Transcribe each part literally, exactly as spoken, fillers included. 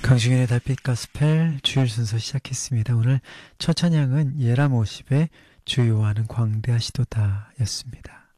강중현의 달빛 가스펠 주일 순서 시작했습니다. 오늘 첫 찬양은 예람 오십의 주 여호와는 광대하시도다 였습니다.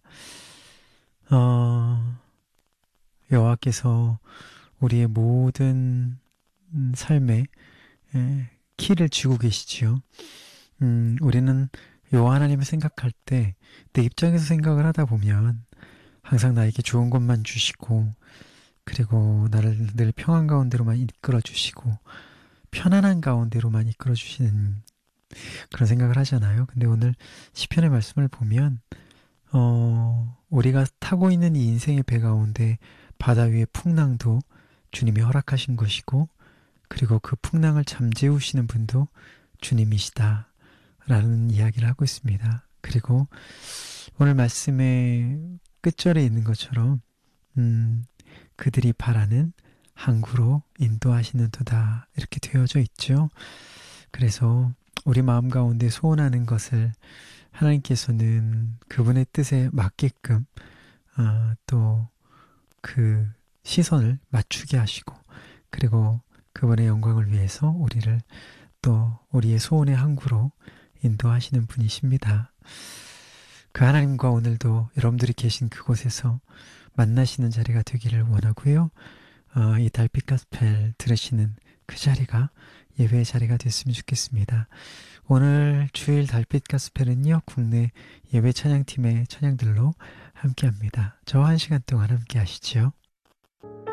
어, 여호와께서 우리의 모든 삶에 키를 쥐고 계시지요. 음, 우리는 여호와 하나님을 생각할 때 내 입장에서 생각을 하다 보면 항상 나에게 좋은 것만 주시고 그리고 나를 늘 평안 가운데로만 이끌어 주시고 편안한 가운데로만 이끌어 주시는 그런 생각을 하잖아요. 근데 오늘 시편의 말씀을 보면 어, 우리가 타고 있는 이 인생의 배 가운데 바다 위의 풍랑도 주님이 허락하신 것이고 그리고 그 풍랑을 잠재우시는 분도 주님이시다 라는 이야기를 하고 있습니다. 그리고 오늘 말씀의 끝절에 있는 것처럼 음, 그들이 바라는 항구로 인도하시는 도다 이렇게 되어져 있죠. 그래서 우리 마음 가운데 소원하는 것을 하나님께서는 그분의 뜻에 맞게끔 어, 또 그 시선을 맞추게 하시고 그리고 그분의 영광을 위해서 우리를 또 우리의 소원의 항구로 인도하시는 분이십니다. 그 하나님과 오늘도 여러분들이 계신 그곳에서 만나시는 자리가 되기를 원하고요. 어, 이 달빛 가스펠 들으시는 그 자리가 예배의 자리가 됐으면 좋겠습니다. 오늘 주일 달빛 가스펠은요, 국내 예배 찬양팀의 찬양들로 함께합니다. 저와 한 시간 동안 함께 하시죠.